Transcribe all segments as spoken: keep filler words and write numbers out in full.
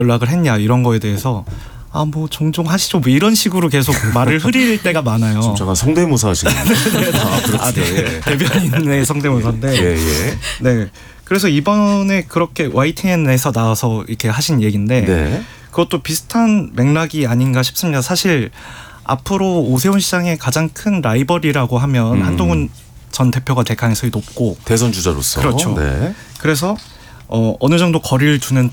연락을 했냐 이런 거에 대해서 아 뭐 종종 하시죠 뭐 이런 식으로 계속 말을 흐릴 때가 많아요. 좀 잠깐 성대모사 하시는 아, 아, 네. 대변인의 성대모사인데. 예, 예. 네. 그래서 이번에 그렇게 와이티엔에서 나와서 이렇게 하신 얘기인데 네. 그것도 비슷한 맥락이 아닌가 싶습니다. 사실 앞으로 오세훈 시장의 가장 큰 라이벌이라고 하면 음. 한동훈 전 대표가 될 가능성이 높고 대선 주자로서 그렇죠. 네. 그래서 어, 어느 정도 거리를 두는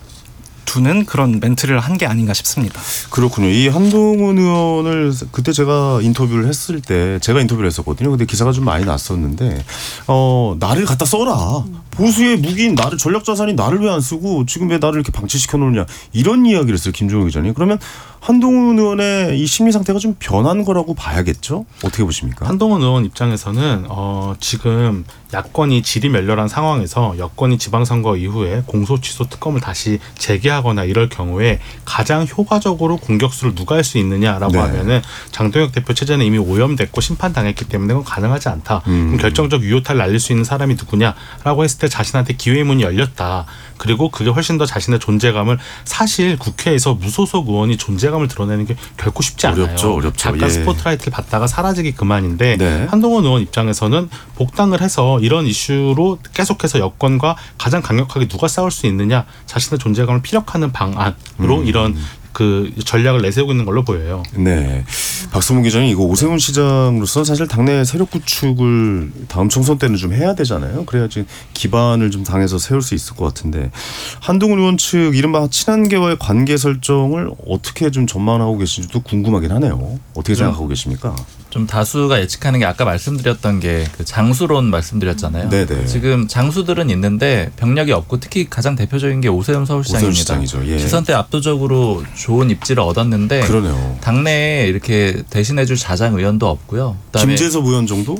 두는 그런 멘트를 한 게 아닌가 싶습니다. 그렇군요. 이 한동훈 의원을 그때 제가 인터뷰를 했을 때 제가 인터뷰를 했었거든요. 근데 기사가 좀 많이 났었는데 어, 나를 갖다 써라. 보수의 무기인 나를 전략 자산인 나를 왜 안 쓰고 지금 왜 나를 이렇게 방치시켜 놓느냐 이런 이야기를 했어요. 김종혁 기자님. 그러면 한동훈 의원의 이 심리 상태가 좀 변한 거라고 봐야겠죠? 어떻게 보십니까? 한동훈 의원 입장에서는 어, 지금 야권이 지리멸렬한 상황에서 여권이 지방선거 이후에 공소 취소 특검을 다시 재개하거나 이럴 경우에 가장 효과적으로 공격수를 누가 할 수 있느냐라고 네. 하면은 장동혁 대표 체제는 이미 오염됐고 심판당했기 때문에 그건 가능하지 않다. 음. 그럼 결정적 유효타를 날릴 수 있는 사람이 누구냐라고 했을 때 자신한테 기회의 문이 열렸다. 그리고 그게 훨씬 더 자신의 존재감을 사실 국회에서 무소속 의원이 존재감을 드러내는 게 결코 쉽지 않아요. 어렵죠. 어렵죠. 잠깐 예. 스포트라이트를 받다가 사라지기 그만인데 네. 한동훈 의원 입장에서는 복당을 해서 이런 이슈로 계속해서 여권과 가장 강력하게 누가 싸울 수 있느냐 자신의 존재감을 피력하는 방안으로 음. 이런 그 전략을 내세우고 있는 걸로 보여요. 네, 박수문 기자님 이거 오세훈 시장으로서 사실 당내 세력 구축을 다음 총선 때는 좀 해야 되잖아요. 그래야지 기반을 좀 당에서 세울 수 있을 것 같은데 한동훈 의원 측 이른바 친한계와의 관계 설정을 어떻게 좀 전망하고 계신지도 궁금하긴 하네요. 어떻게 생각하고 계십니까? 좀 다수가 예측하는 게 아까 말씀드렸던 게 그 장수론 말씀드렸잖아요. 네네. 지금 장수들은 있는데 병력이 없고 특히 가장 대표적인 게 오세훈 서울시장입니다. 오세훈 시장이죠. 예. 지선 때 압도적으로 좋은 입지를 얻었는데 그러네요. 당내에 이렇게 대신해줄 자장 의원도 없고요. 그다음에 김재섭 의원 정도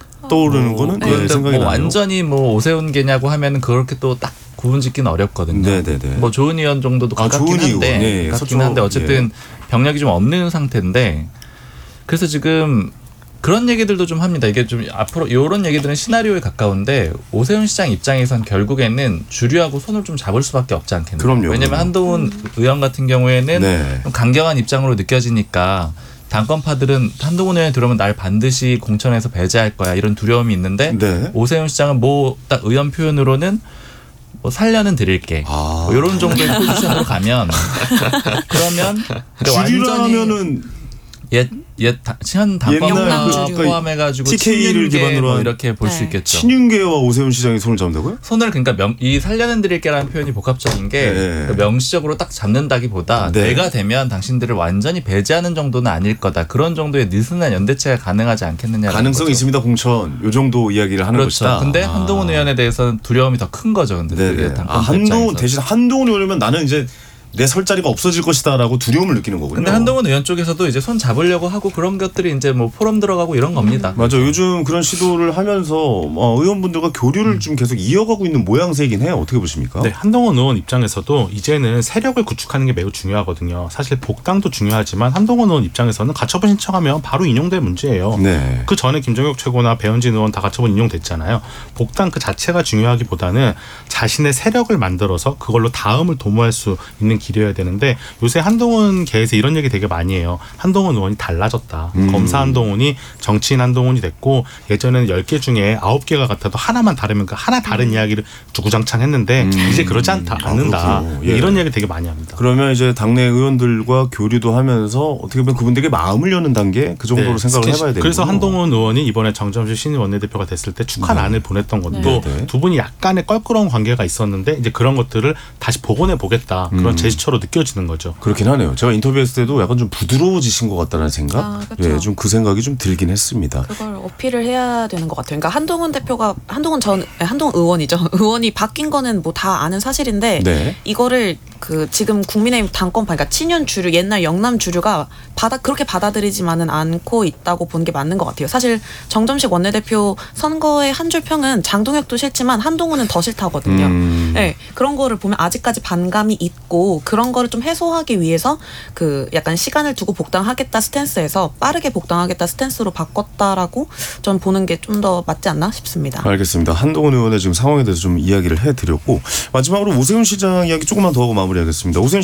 떠오르는 뭐, 거는 네, 네, 생각이 뭐 나요. 완전히 뭐 오세훈계냐고 하면은 그렇게 또 딱 구분짓기는 어렵거든요. 네네네. 뭐 조은희 의원 정도도 가깝긴 아, 한데, 네, 가깝긴 한데 어쨌든 예. 병력이 좀 없는 상태인데 그래서 지금 그런 얘기들도 좀 합니다. 이게 좀 앞으로 이런 얘기들은 시나리오에 가까운데 오세훈 시장 입장에선 결국에는 주류하고 손을 좀 잡을 수밖에 없지 않겠나요? 그럼요. 왜냐하면 한동훈 의원 같은 경우에는 네. 좀 강경한 입장으로 느껴지니까 당권파들은 한동훈 의원이 들어오면 날 반드시 공천에서 배제할 거야 이런 두려움이 있는데 네. 오세훈 시장은 뭐 딱 의원 표현으로는 뭐 살려는 드릴게 아. 뭐 이런 정도의 포지션으로 가면 그러면 주류라면은 옛, 옛, 현 당권을 포함해가지고 티케이를 기반으로 뭐 이렇게 볼 수 네. 있겠죠. 친윤계와 오세훈 시장이 손을 잡는다고요? 손을 그러니까 명, 이 살려는 드릴게라는 표현이 복합적인 게 네. 명시적으로 딱 잡는다기보다 네. 내가 되면 당신들을 완전히 배제하는 정도는 아닐 거다. 그런 정도의 느슨한 연대체가 가능하지 않겠느냐. 가능성이 거죠. 있습니다. 공천. 요 정도 이야기를 하는 그렇죠. 것이다. 근데 아. 한동훈 의원에 대해서는 두려움이 더 큰 거죠. 근데 아, 한동훈 대신 한동훈 의원이면 나는 이제 내 설 자리가 없어질 것이다라고 두려움을 느끼는 거군요. 근데 한동훈 의원 쪽에서도 이제 손 잡으려고 하고 그런 것들이 이제 뭐 포럼 들어가고 이런 겁니다. 음, 맞아. 요즘 그런 시도를 하면서 어, 의원분들과 교류를 음. 좀 계속 이어가고 있는 모양새이긴 해요. 어떻게 보십니까? 네, 한동훈 의원 입장에서도 이제는 세력을 구축하는 게 매우 중요하거든요. 사실 복당도 중요하지만 한동훈 의원 입장에서는 가처분 신청하면 바로 인용될 문제예요. 네. 그 전에 김종혁 최고나 배현진 의원 다 가처분 인용됐잖아요. 복당 그 자체가 중요하기보다는 자신의 세력을 만들어서 그걸로 다음을 도모할 수 있는 길이어야 되는데 요새 한동훈 계에서 이런 얘기 되게 많이 해요. 한동훈 의원이 달라졌다. 음. 검사 한동훈이 정치인 한동훈이 됐고 예전에는 열 개 중에 아홉 개가 같아도 하나만 다르면 그 하나 다른 음. 이야기를 주구장창 했는데 음. 이제 그러지 않다, 않는다. 아, 예. 이런 얘기 되게 많이 합니다. 그러면 이제 당내 의원들과 교류도 하면서 어떻게 보면 그분들에게 마음을 여는 단계 그 정도로 네. 생각을 해봐야 되겠죠. 그래서 한동훈 의원이 이번에 정점식 신임 원내대표가 됐을 때 축하란을 네. 보냈던 것도 네. 두 분이 약간의 껄끄러운 관계가 있었는데 이제 그런 것들을 다시 복원해 보겠다. 그런 음. 제스처로 느껴지는 거죠. 그렇긴 하네요. 제가 인터뷰했을 때도 약간 좀 부드러워지신 것 같다는 생각, 아, 예, 좀 그 생각이 좀 들긴 했습니다. 그걸 어필을 해야 되는 것 같아요. 그러니까 한동훈 대표가 한동훈 전 한동훈 의원이죠. 의원이 바뀐 거는 뭐 다 아는 사실인데 네. 이거를 그 지금 국민의힘 당권파, 그러니까 친윤 주류, 옛날 영남 주류가 받아 그렇게 받아들이지만은 않고 있다고 보는 게 맞는 것 같아요. 사실 정점식 원내대표 선거의 한 줄 평은 장동혁도 싫지만 한동훈은 더 싫다거든요. 음. 네, 그런 거를 보면 아직까지 반감이 있고 그런 거를 좀 해소하기 위해서 그 약간 시간을 두고 복당하겠다 스탠스에서 빠르게 복당하겠다 스탠스로 바꿨다라고 전 보는 게 좀 더 맞지 않나 싶습니다. 알겠습니다. 한동훈 의원의 지금 상황에 대해서 좀 이야기를 해드렸고 마지막으로 오세훈 시장 이야기 조금만 더 하고 마무리하겠습니다. 오세훈